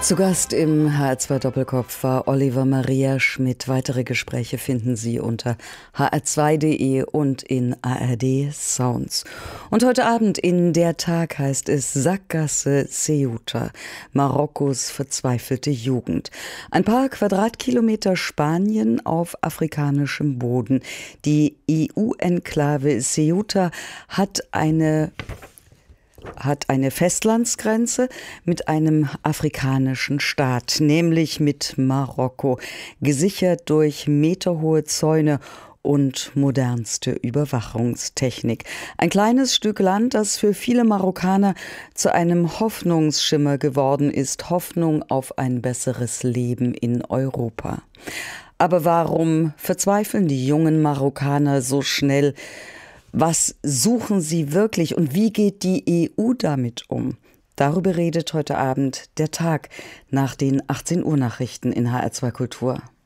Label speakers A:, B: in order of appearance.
A: Zu Gast im HR2 Doppelkopf war Oliver Maria Schmidt. Weitere Gespräche finden Sie unter hr2.de und in ARD Sounds. Und heute Abend in Der Tag heißt es Sackgasse Ceuta, Marokkos verzweifelte Jugend. Ein paar Quadratkilometer Spanien auf afrikanischem Boden. Die EU-Enklave Ceuta hat eine Festlandsgrenze mit einem afrikanischen Staat, nämlich mit Marokko, gesichert durch meterhohe Zäune und modernste Überwachungstechnik. Ein kleines Stück Land, das für viele Marokkaner zu einem Hoffnungsschimmer geworden ist, Hoffnung auf ein besseres Leben in Europa. Aber warum verzweifeln die jungen Marokkaner so schnell? Was suchen sie wirklich und wie geht die EU damit um? Darüber redet heute Abend Der Tag nach den 18 Uhr Nachrichten in HR2 Kultur.